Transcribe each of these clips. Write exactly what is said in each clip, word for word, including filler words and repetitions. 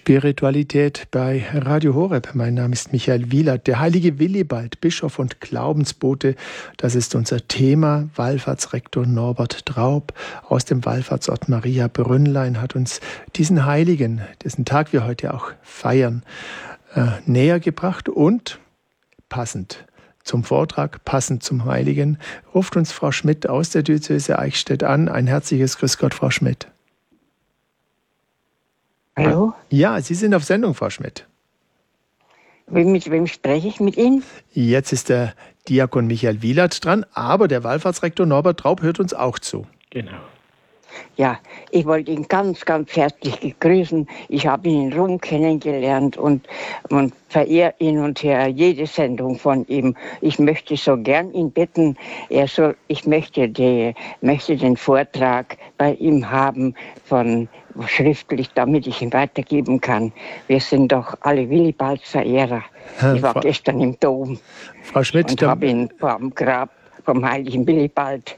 Spiritualität bei Radio Horeb. Mein Name ist Michael Wielert. Der heilige Willibald, Bischof und Glaubensbote, das ist unser Thema. Wallfahrtsrektor Norbert Traub aus dem Wallfahrtsort Maria Brünnlein hat uns diesen Heiligen, dessen Tag wir heute auch feiern, äh, näher gebracht und passend zum Vortrag, passend zum Heiligen, ruft uns Frau Schmidt aus der Diözese Eichstätt an. Ein herzliches Grüß Gott, Frau Schmidt. Hallo? Ja, Sie sind auf Sendung, Frau Schmidt. Mit wem spreche ich mit Ihnen? Jetzt ist der Diakon Michael Wielert dran, aber der Wallfahrtsrektor Norbert Traub hört uns auch zu. Genau. Ja, ich wollte ihn ganz, ganz herzlich grüßen. Ich habe ihn in Rom kennengelernt und, und verehre ihn und höre jede Sendung von ihm. Ich möchte so gern ihn bitten, er soll, ich möchte, die, möchte den Vortrag bei ihm haben von schriftlich, damit ich ihn weitergeben kann. Wir sind doch alle Willibald-Verehrer. Ja, ich war Frau, gestern im Dom Frau Schmidt, und habe ihn vom Grab vom heiligen Willibald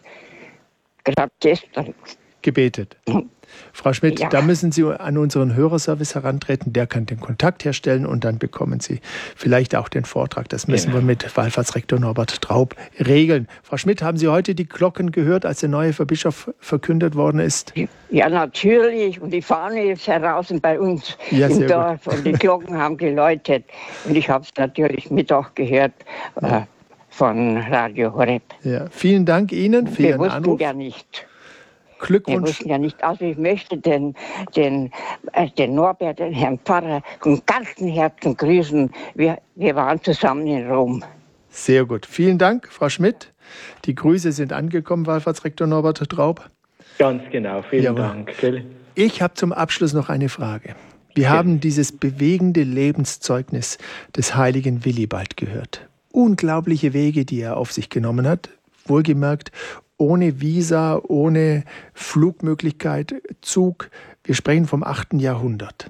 gerade gestern gebetet. Frau Schmidt, Ja. da müssen Sie an unseren Hörerservice herantreten. Der kann den Kontakt herstellen und dann bekommen Sie vielleicht auch den Vortrag. Das müssen Genau. wir mit Wallfahrtsrektor Norbert Traub regeln. Frau Schmidt, haben Sie heute die Glocken gehört, als der neue Bischof verkündet worden ist? Ja, natürlich. Und die Fahne ist heraus bei uns Ja, sehr im Dorf und die Glocken haben geläutet. Und ich habe es natürlich Mittag gehört äh, von Radio Horeb. Ja, vielen Dank Ihnen für Wir Ihren wussten Anruf. ja nicht. Wir Glückwunsch. wussten ja nicht. Also ich möchte den, den, äh, den Norbert, den Herrn Pfarrer, von ganzem Herzen grüßen. Wir, wir waren zusammen in Rom. Sehr gut. Vielen Dank, Frau Schmidt. Die Grüße sind angekommen, Wallfahrtsrektor Norbert Traub. Ganz genau, vielen Jawohl. Dank. Gell? Ich habe zum Abschluss noch eine Frage. Wir haben dieses bewegende Lebenszeugnis des heiligen Willibald gehört. Unglaubliche Wege, die er auf sich genommen hat. Wohlgemerkt, ohne Visa, ohne Flugmöglichkeit, Zug. Wir sprechen vom achten Jahrhundert.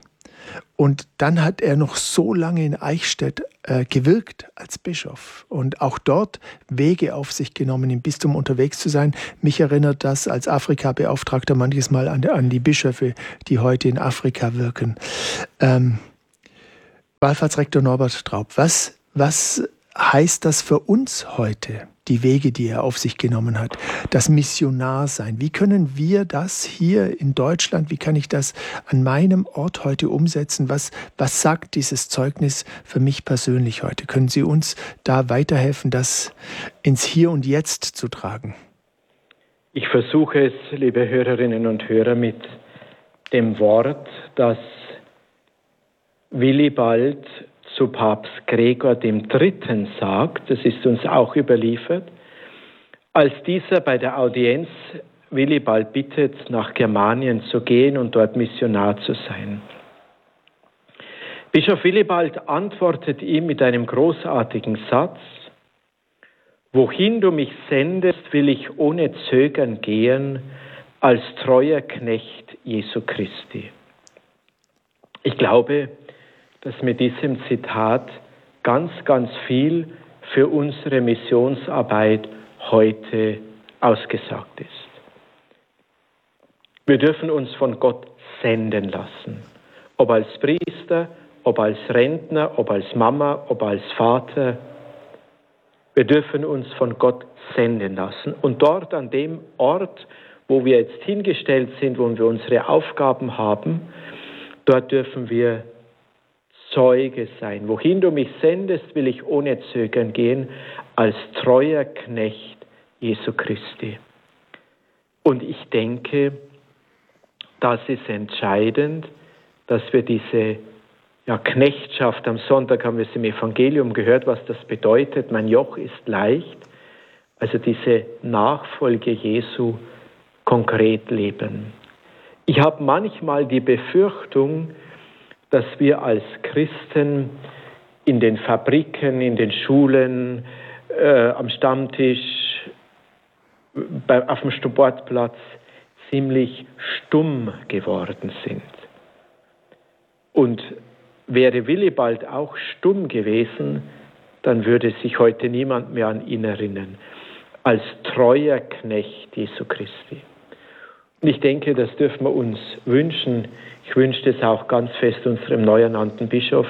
Und dann hat er noch so lange in Eichstätt äh, gewirkt als Bischof und auch dort Wege auf sich genommen, im Bistum unterwegs zu sein. Mich erinnert das als Afrika-Beauftragter manches Mal an, an die Bischöfe, die heute in Afrika wirken. Ähm, Wallfahrtsrektor Norbert Traub, was, was heißt das für uns heute, die Wege, die er auf sich genommen hat, das Missionarsein? Wie können wir das hier in Deutschland, wie kann ich das an meinem Ort heute umsetzen? Was, was sagt dieses Zeugnis für mich persönlich heute? Können Sie uns da weiterhelfen, das ins Hier und Jetzt zu tragen? Ich versuche es, liebe Hörerinnen und Hörer, mit dem Wort, das Willibald zu Papst Gregor dem Dritten sagt, das ist uns auch überliefert, als dieser bei der Audienz Willibald bittet, nach Germanien zu gehen und dort Missionar zu sein. Bischof Willibald antwortet ihm mit einem großartigen Satz: Wohin du mich sendest, will ich ohne Zögern gehen, als treuer Knecht Jesu Christi. Ich glaube, dass mit diesem Zitat ganz, ganz viel für unsere Missionsarbeit heute ausgesagt ist. Wir dürfen uns von Gott senden lassen, ob als Priester, ob als Rentner, ob als Mama, ob als Vater. Wir dürfen uns von Gott senden lassen. Und dort an dem Ort, wo wir jetzt hingestellt sind, wo wir unsere Aufgaben haben, dort dürfen wir Zeuge sein. Wohin du mich sendest, will ich ohne Zögern gehen, als treuer Knecht Jesu Christi. Und ich denke, das ist entscheidend, dass wir diese ja, Knechtschaft, am Sonntag haben wir es im Evangelium gehört, was das bedeutet, mein Joch ist leicht, also diese Nachfolge Jesu konkret leben. Ich habe manchmal die Befürchtung, dass wir als Christen in den Fabriken, in den Schulen, äh, am Stammtisch, bei, auf dem Sportplatz ziemlich stumm geworden sind. Und wäre Willibald auch stumm gewesen, dann würde sich heute niemand mehr an ihn erinnern, als treuer Knecht Jesu Christi. Und ich denke, das dürfen wir uns wünschen Ich wünsche das auch ganz fest unserem neu ernannten Bischof.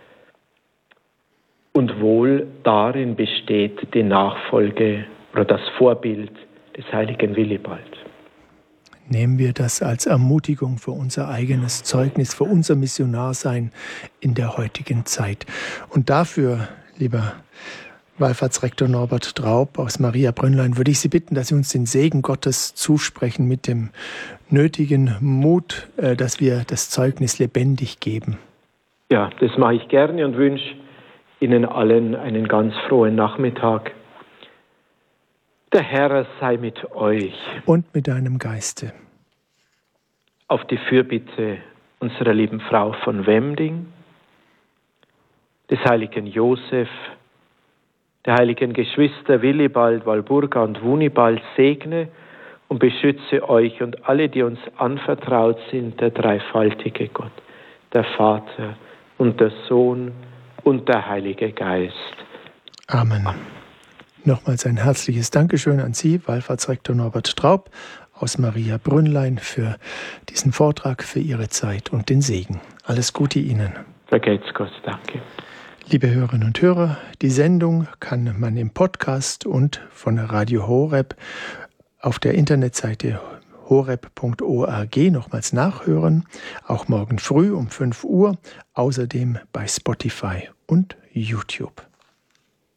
Und wohl darin besteht die Nachfolge oder das Vorbild des heiligen Willibald. Nehmen wir das als Ermutigung für unser eigenes Zeugnis, für unser Missionarsein in der heutigen Zeit. Und dafür, lieber Wallfahrtsrektor Norbert Traub aus Maria Brünnlein, würde ich Sie bitten, dass Sie uns den Segen Gottes zusprechen mit dem nötigen Mut, dass wir das Zeugnis lebendig geben. Ja, das mache ich gerne und wünsche Ihnen allen einen ganz frohen Nachmittag. Der Herr sei mit euch. Und mit deinem Geiste. Auf die Fürbitte unserer lieben Frau von Wemding, des heiligen Josef, der heiligen Geschwister Willibald, Walburga und Wunibald segne und beschütze euch und alle, die uns anvertraut sind, der dreifaltige Gott, der Vater und der Sohn und der Heilige Geist. Amen. Nochmals ein herzliches Dankeschön an Sie, Wallfahrtsrektor Norbert Traub aus Maria Brünnlein, für diesen Vortrag, für Ihre Zeit und den Segen. Alles Gute Ihnen. Vergelt's Gott, danke. Liebe Hörerinnen und Hörer, die Sendung kann man im Podcast und von Radio Horeb auf der Internetseite horeb punkt org nochmals nachhören, auch morgen früh um fünf Uhr, außerdem bei Spotify und YouTube.